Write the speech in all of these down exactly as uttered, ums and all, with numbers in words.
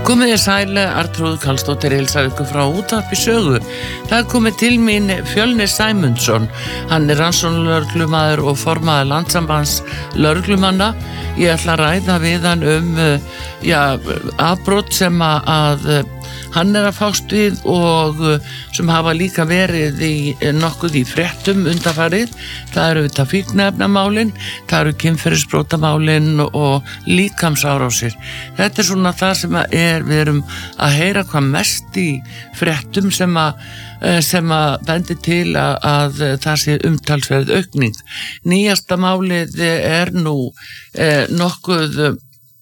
Komið þér sæl, Arnþrúður Karlsdóttir heilsar ykkur frá Útvarpi Sögu. Það er komið til mín Fjölnir Sæmundsson. Hann er rannsóknarlögreglumaður og formaður Landssambands lögreglumanna. Ég ætla að ræða við hann um já, afbrot sem að hann er að fást við og sem hafa líka verið í nokkuð í fréttum undanfarið. Það eru þetta fíkniefnamálin, það eru kynferðisbrotamálin og líkamsárásir. Þetta er svona það sem er, við erum að heyra hvað mest í fréttum sem að sem að bendi til að, að það sé umtalsverð aukning. Nýjasta málið er nú eh, nokkuð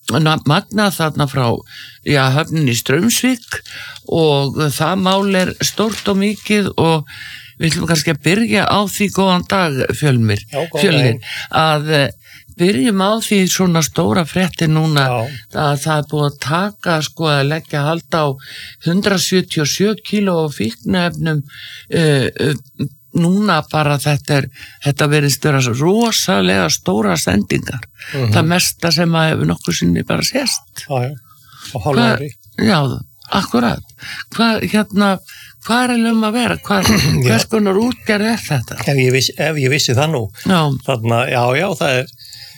magnað þarna frá já, höfninni í Straumsvík og það mál er stórt og mikið og við ætlum kannski að byrja á því góðan dag Fjölnir, Fjölnir að byrjum á því svona stóra frétti núna Já. Að það er búið að taka sko að leggja hald á hundrað sjötíu og sjö kíló fíkniefnum uh, uh, núna bara þetta er þetta verið störa rosalega stóra sendingar uh-huh. það mesta sem að hefur nokkuð sinni bara sést Já, já, og hálfa ári Já, akkurat hvað hérna, hvað er um að vera hvað, hvers konar útgerð er þetta ef ég, viss, ef ég vissi það nú já. Þarna, já, já, það er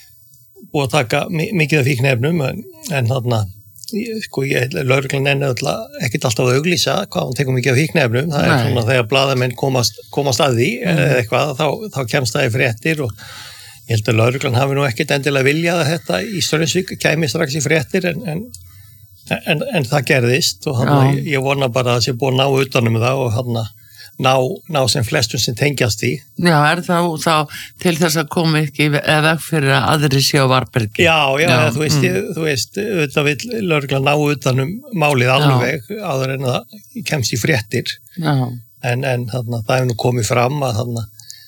búið að taka mikið af fíkniefnum en, en þarna sko ég, lögreglan er ekkert alltaf að auglýsa hvað hann tekur mikið af fíkniefnum það er svona þegar blaðamenn komast, komast að því mm. eða eitthvað, þá, þá kemst það í fréttir og ég held að lögreglan hafi nú ekkert endilega viljað að þetta í Straumsvík kæmi strax í fréttir en, en, en, en það gerðist og hann, ég, ég vona bara að það sé búið að ná utanum það og hann ná, ná sem flestum sem tengjast í. Já, er það þá til þess að koma ekki eða fyrir að aðri sé á varbergi? Já, já, já þú veist, mm. þú veist, auðvitað vil lögreglan ná utanum málið alveg já. Áður en það kemst í fréttir. Já. En, en þarna, það hefur nú komið fram að þarna,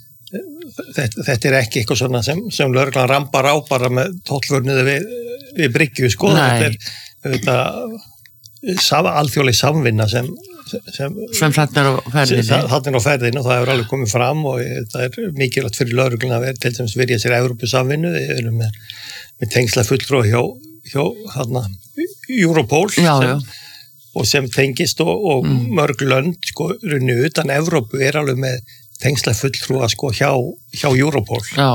þetta, þetta er ekki eitthvað svona sem, sem lögreglan rambar á bara með tollvörnuði við, við bryggju, sko. Þetta er auðvitað alþjóðleg samvinna sem sem, sem þarna er á ferðinu þarna er á ferðinu og það hefur alveg komið fram og það er mikilvægt fyrir lögregluna að vera til dæmis verja sér Evrópusamvinnu við erum með, með tengsla fulltrúa hjá, hjá hana, Europol já, sem, já. Og sem tengist og, og mm. mörg lönd sko runni utan Evrópu er alveg með tengsla fulltrúa sko hjá, hjá Europol já.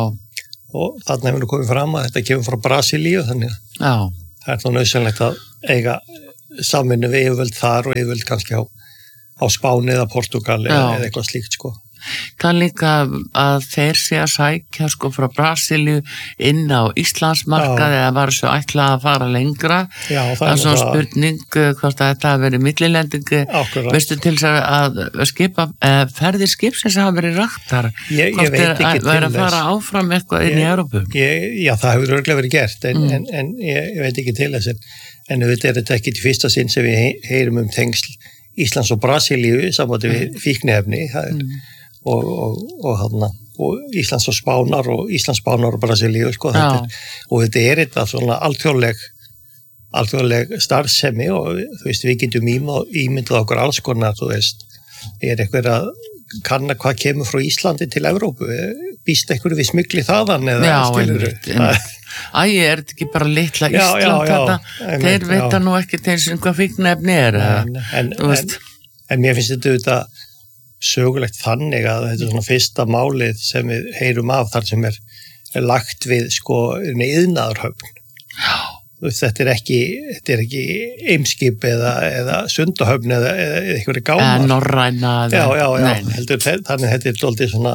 Og þarna hefur komið fram að þetta kemur frá Brasilíu þannig að það er þá nauðsynlegt að eiga samvinnu við yfirvöld þar og yfirvöld kannski á, á Spáni eða Portugal eða eitthvað slíkt sko. Það er líka að þeir sé að sækja sko frá Brasilíu inn á Íslandsmarkað eða var svo ætlað að fara lengra. Já, það, það er svona það... spurning hvort að þetta hafi verið millilendingu. Veistu til þess að skipa eh, ferðir skipsins hafa verið raktar. Ég, ég veit ekki til þess. Verið að fara áfram eitthvað inn í Evrópu. Ég, já, það hefur örglega verið gert en, mm. en, en ég, ég veit ekki til þess en En við er þetta ekki til fyrsta sinn sem við heyrum um tengsl Íslands og Brasilíu samvætti við fíkniefni mm. og, og, og, hana, og Íslands og Spánar og Íslands, Spánar og Brasilíu sko, þetta er, og þetta er þetta svona alþjóðleg, alþjóðleg starfsemi og þú veist við getum ímyndað okkur alls konar þú veist, er eitthvað að kanna hvað kemur frá Íslandi til Evrópu býst eitthvað við smygli þaðan eða já, skilur einmitt Æ, er þetta ekki bara litla Ísland já, já, þetta, einmitt, þeir vita nú ekki til sem hvað fíkniefni er en, en, en, en mér finnst þetta auðvitað sögulegt þannig að þetta er svona fyrsta málið sem við heyrum af þar sem er, er lagt við sko iðnaðarhöfn þetta er ekki þetta er ekki Eimskip eða, eða Sundahöfn eða, eða eitthvað gámar Norræna já, já, já, heldur, þannig þetta er doldið svona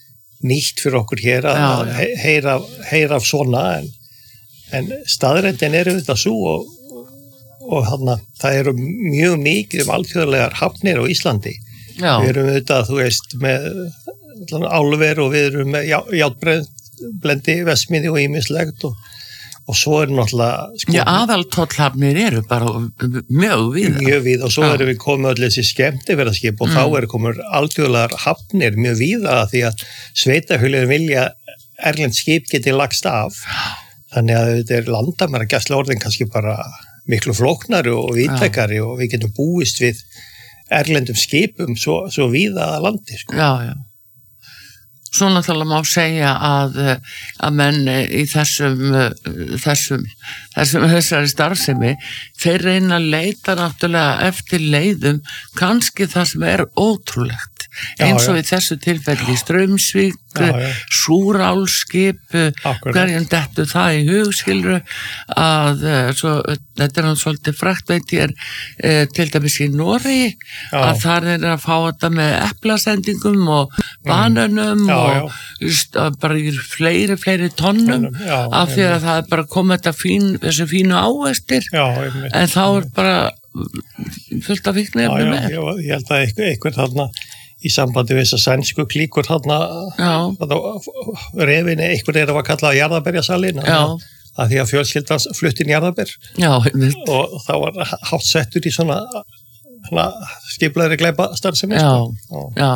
nýtt fyrir okkur hér að já, já. Heyra, heyra af svona en, en staðrendin eru þetta svo og, og hana, það eru mjög mikið um alþjóðlegar hafnir á Íslandi já. Við erum auðvitað, þú veist, með álver og við erum með járnblendi, vesmiði og ýmislegt og og svo er náttúrulega sko, Já, aðaltollhafnir eru bara mjög við mjög við og svo erum við komið allir þessi skemmtiferðaskip og mm. þá eru komið alþjóðlegar hafnir mjög víða því að sveitafélögin vilja erlend skip geti lagst af þannig að þetta er landamæragæsla orðin kannski bara miklu flóknari og víðtækari og við getum búist við erlendum skipum svo, svo víða að landi sko. Já, já svo náttúrulega má segja að, að menn í þessum, þessum, þessum þessari starfsemi, þeir reyna að leita náttúrulega eftir leiðum, kannski það sem er ótrúlegt. Eins og já, já. Í þessu tilfelli Straumsvík, Súrálskip, hverjum dettur það í hugskilru að svo, þetta er hann svolítið frækt veit ég er e, til dæmis í Noregi að þar er að fá þetta með eplasendingum og banönum mm. já, og just, bara í fleiri, fleiri tonnum já, af því að það er bara komið þetta fín, þessu fínu ávestir já, en þá er bara fullt af fíknefni með. Já, já, ég held að einhver, einhver þarna í sambandi við þess að sænsku klíkur þarna refinni, einhver er að kalla jarðaberjasalinn að því að fjölskyldans flutti inn jarðaber og þá var hátt settur í svona, svona skipulaðri glæpastarfsemi. Já, sko. já.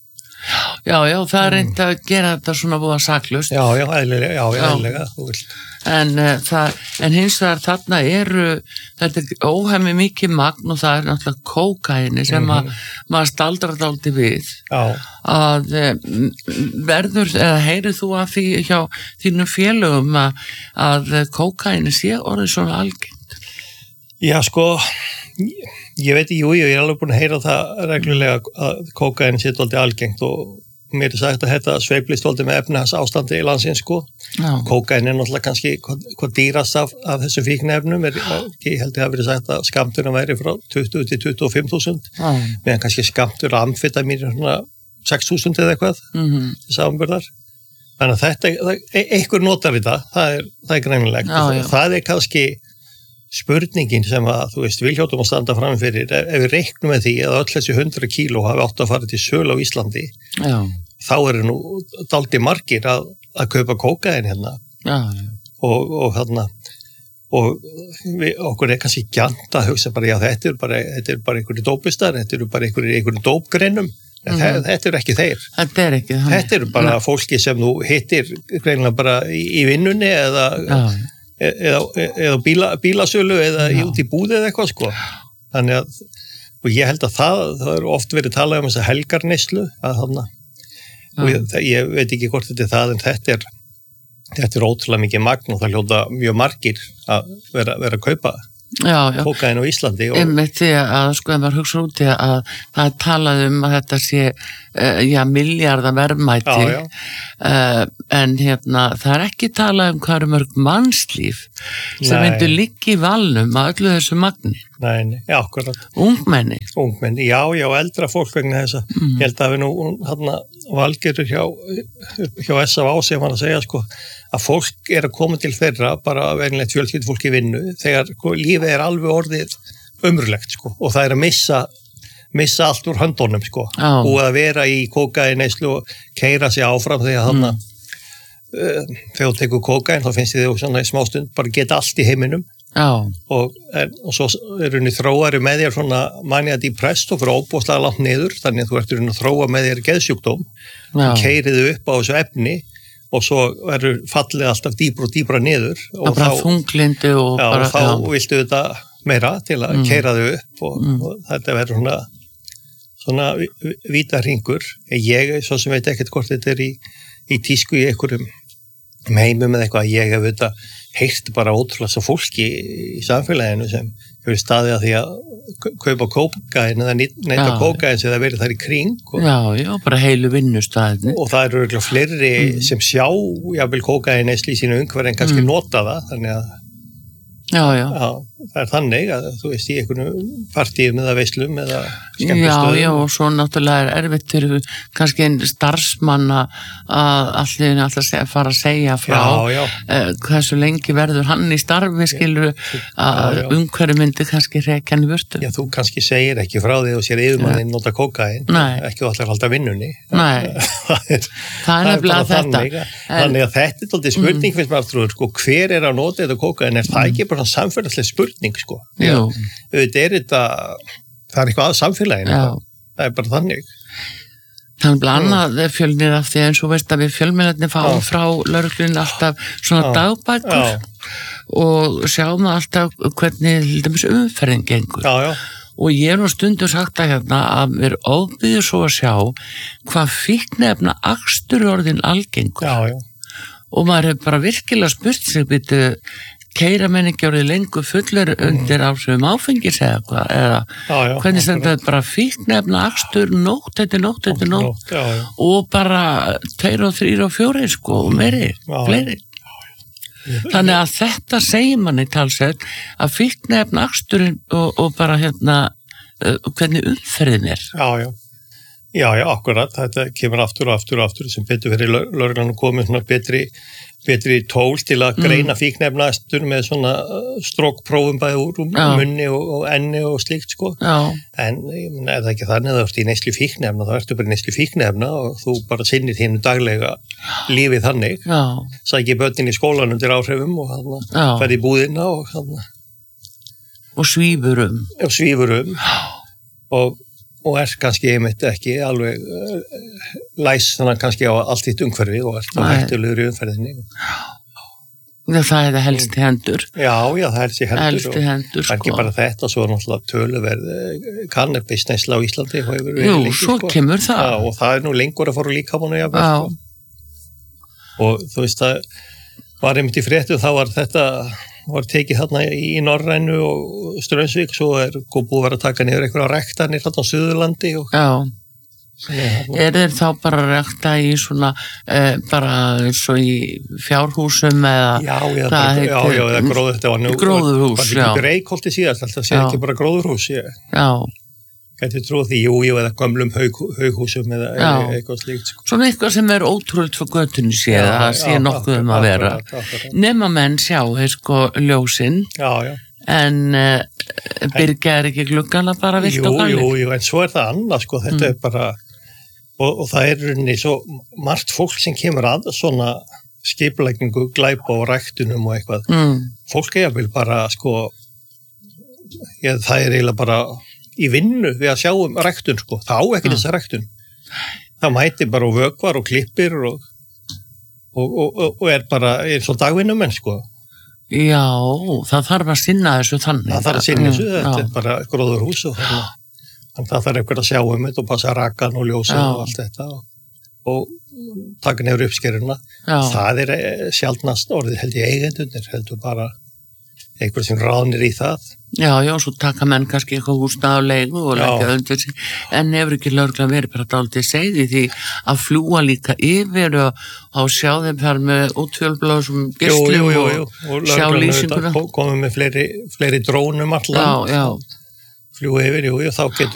Já, já, það er reynd að gera þetta svona búið saklaust. Já, já, eðlilega, já, já, eðlilega, þú vilt. En, uh, það, en hins vegar þarna eru, þetta er óhemmi mikið magn og það er náttúrulega kókaini sem mm-hmm. að maður staldrar dálítið við. Já. Að uh, verður, eða heyrið þú að því hjá þínum félögum að, að kókaini sé orðið svona algengt? Já, sko... Ég veit ekki, jú, ég er alveg búin að heyra það reglulega að kókain sé dálítið algengt og mér er sagt að þetta sveiflist dálítið með efnahans ástandi í landsins, sko. Já. Kókain er náttúrulega kannski hvað, hvað dýrast af, af þessu fíknefnum, er, ég held ég hafi verið sagt að skammturinn væri frá tuttugu til tuttugu og fimm þúsund, meðan kannski skammtur amfetamín er svona sex þúsund eða eitthvað, mm-hmm. samanburðar. Þannig að þetta, það, einhver notar við það, það er, það er greinilegt. Já, já. Það er kannski spurningin sem að, þú veist, við hljótum að standa fram fyrir, ef við reiknum með því að öll þessi hundra kíló hafi átt að fara til sölu á Íslandi, já. Þá eru nú dálítið margir að, að kaupa kókain hérna já, já. Og, og hérna og við, okkur er kannski gjarnt að hugsa bara, já, þetta er bara, þetta er bara einhverju dópistar, þetta eru bara einhverju, einhverju dópgreinum, mm-hmm. þetta, þetta er ekki þeir. Þetta er ekki. Þetta eru bara fólki sem þú hittir greinilega bara í, í vinnunni eða já. eða, eða bíla, bílasölu eða já. Út í búði eða eitthvað sko þannig að, og ég held að það það er oft verið talað um þess að helgarneyslu að þarna og ég, ég veit ekki hvort þetta er það en þetta er þetta er ótrúlega mikið magn og það hljóta mjög margir að vera, vera að kaupa kókain á Íslandi og einmitt því að sko ef maður hugsa út í að það er talað um að þetta sé uh, já, milljarða verðmæti já, já. Uh, en hérna það er ekki talað um hvað eru mörg mannslíf sem myndu liggja í valnum að öllu þessu magni. Nei, nei, já, akkurat. Ungmenni. Ungmenni, já, já, eldra fólk vegna þess að mm. ég held að við nú hérna Valgerður hjá, hjá S A V sem hann að segja sko að fólk er að koma til þeirra bara venilegt fjölskyldufólk í vinnu þegar lífið er alveg orðið ömurlegt sko og það er að missa missa allt úr höndunum sko oh. og að vera í kókainneyslu og keyra sig áfram þegar hann mm. uh, þegar þú tekur kókain þá finnst þið svona í smástund bara geta allt í heiminum oh. og, en, og svo er henni þróari með þér svona mania depressed og fyrir óbúslega langt niður þannig að þú ert henni að þróa með þér geðsjúkdóm oh. og keyriðu upp á þessu efni og svo verður fallið alltaf dýbra og dýbra niður og bara þunglindi og, já, bara, og þá já. Viltu þetta meira til að mm. keyra þau upp og, mm. og þetta verður svona svona víta hringur ég svo sem veit ekkert hvort þetta er í, í tísku í einhverjum heimum eða eitthvað ég hef þetta heyrt bara ótrúlega svo fólki í samfélaginu sem hefur staðið að því að kaupa kókain eða neyta kókain sem það verið þar í kring og, já, já, bara heilu vinnustaðinni og það eru örugglega fleiri mm. sem sjá jafnvel kókain neyslu í sínu umhverfi en kannski mm. nota það þannig að já, já. Já, það er þannig að þú veist í einhvern partíum eða veislum eða skemmtistöðum. Já, já, og svo náttúrulega er erfitt fyrir kannski einn starfsmann að allir alltaf fara að segja frá já, já. Uh, hversu lengi verður hann í starfi skilur að umhverju myndi kannski rekja hann í vörtu. Já, þú kannski segir ekki frá því og sér yfirmannin nota kókain, ekki þú allir halda vinnunni. Nei, það er, það er nefnilega þetta. Þannig, en, þannig að þetta er alltaf spurning mm. finnst maður aftur, sko, hver er að nota þetta kókain, er það ekki bara samfélagslega spurning, sko. Já, þetta er þetta, það er eitthvað að samfélaginu, það er bara þannig. Þannig blandað fjölnir af því eins og veist að við fjölmiðlarnir fáum frá lögreglunni alltaf svona dagbækur og sjáum alltaf hvernig umferðin gengur. Já, já. og ég er nú stundur sagt að hérna að mér ofbyður svo að sjá hvað fíkniefna akstur orðin algengur. Já, já. Og maður hefur bara virkilega spurt sig, býtu, keyra menn ekki orðið lengur fullir undir áhrifum áfengis eða hvað, eða já, já, hvernig stendur þetta bara fíkniefna akstur nótt eftir nótt eftir nótt já, já. og bara tveir og þrýr og fjórir sko og meiri, já, fleiri. Já. Þannig að þetta segir manni talsett að fíkniefna aksturinn og, og bara hérna uh, hvernig umferðin er. Já, já. Já, já, akkurat. Þetta kemur aftur og aftur og aftur sem betur fyrir lögreglan komið svona betri, betri tól til að greina mm. fíkniefnastur með svona strókprófum bæði úr um munni og, og enni og slíkt sko. Já. En ég meina, er það ekki þannig að þú ert í neyslu fíkniefna, þá ertu bara í neyslu fíkniefna og þú bara sinnir þínu daglega lífið þannig. Já. Sækir börnin í skólan undir áhrifum og hann ferði í búðina og hann og svífur um. Og svífur um. Og og er kannski einmitt ekki alveg uh, læs þannig kannski á allt þitt umhverfi og er það hættulegur í umferðinni. Já, það er það helst í hendur. Já, já, það helst í hendur. Helst í hendur, sko. Það er ekki bara þetta, svo er náttúrulega töluverð kannabisneysla á Íslandi. Jú, lengi, svo sko. Kemur það. Já, og það er nú lengur að fóra líkamannu jafnvel. Já. Sko. Og þú veist að var einmitt í fréttu þá var þetta var tekið þarna í Norrænu og Straumsvík, svo er búið að vera að taka niður einhverja rektanir þarna á Suðurlandi. Og, já, er þeir þá bara að rekta í svona, eh, bara svo í fjárhúsum eða... Já, já, það, já, já, eða gróður, þetta var nú... Gróðurhús, já. Það var ekki Reykholti síðast, alltaf sé ekki bara gróðurhús, ég... Já. Gæti trúið því, jú, jú, eða gömlum haug, haughúsum eða já. Eitthvað slíkt. Sko. Svona eitthvað sem er ótrúlega fyrir göttunni séð, já, það sé já, nokkuð um að vera. Nema menn sjá, sko, ljósinn, já, já. En uh, byrgja er ekki gluggana bara vilt og galið. Jú, jú, jú, en svo er það annað, sko, þetta mm. er bara, og, og það er rauninni svo margt fólk sem kemur að svona skipulagningu, glæpa og ræktunum og eitthvað. Mm. Fólk er vel bara, sko, ég, það er eiginlega bara... í vinnu við að sjá um ræktun sko, þá ekki þessa ræktun það mæti bara og vökvar og klippir og, og, og, og er bara eins og dagvinnumenn sko. Já, það þarf að sinna þessu þannig. Það þarf að sinna þessu, þetta já. Er bara gróðurhús og þannig það þarf eitthvað að sjá um þetta og passa rakan og ljósa já. Og allt þetta og, og taka nefnir uppskeruna það er sjaldnast orðið held ég eigendunir, heldur bara eitthvað sem ráðnir í það. Já, já, svo taka menn kannski eitthvað húsnað á leigu og leggja undir sig, en hefur ekki lögreglan verið bara dálítið segði því að fljúa líka yfir og, og sjá þeim þar með útfjölblásum geislum og sjá lýsinguna. Komum með fleiri, fleiri drónum allan, já, já. Fljúa yfir, jú, jú, þá getur